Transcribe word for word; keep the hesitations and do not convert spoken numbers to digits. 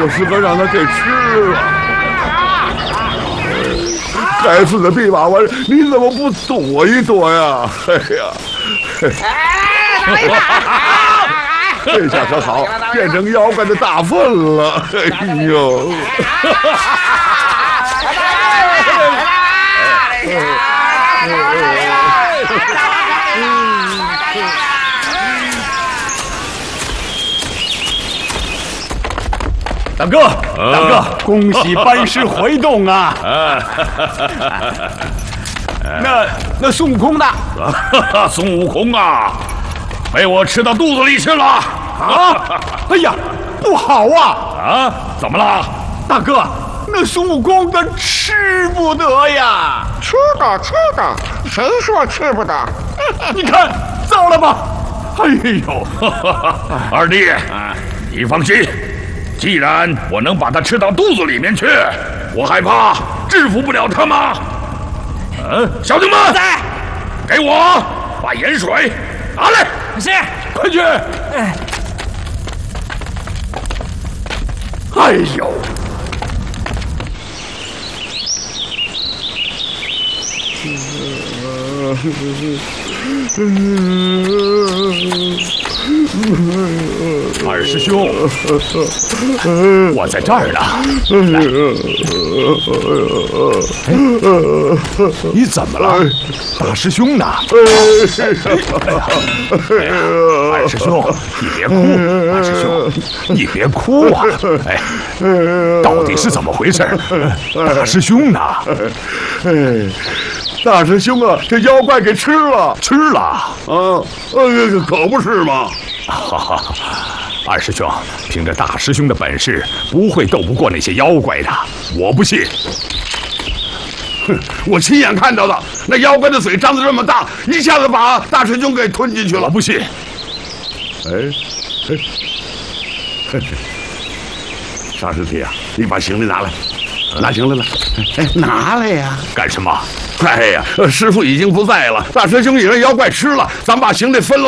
就适合让他给吃了。该死的毕马文，你怎么不躲一躲呀？哎呀！这下可好，变成妖怪的大粪了！哎呦！ 大哥，大哥，恭喜班师回洞啊！那那孙悟空呢？ 孙悟空啊，被我吃到肚子里去了！ 啊！哎呀，不好啊！ 啊，怎么了？ 大哥，那孙悟空他吃不得呀！ 吃的，吃的，谁说吃不得？ 你看，糟了吧！哎呦， 二弟，你放心，既然我能把他吃到肚子里面去，我害怕制服不了他吗？嗯，小弟们， 在， 给我把盐水拿来。 是， 快去！ 哎， 哎呦！二师兄，我在这儿呢。哎，你怎么了？大师兄呢？二师兄，你别哭！二师兄，你别哭啊！哎，到底是怎么回事？大师兄呢？ 哎，大师兄啊，这妖怪给吃了， 吃了啊！呃，可不是嘛！ 哈哈，二师兄，凭着大师兄的本事，不会斗不过那些妖怪的，我不信。 哼，我亲眼看到的，那妖怪的嘴张得这么大，一下子把大师兄给吞进去了。 我不信。 哎，哎，沙师弟啊，你把行李拿来，拿行李来，哎，拿来呀！ 干什么？ 哎呀，师傅已经不在了，大师兄也让妖怪吃了，咱们把行李分了。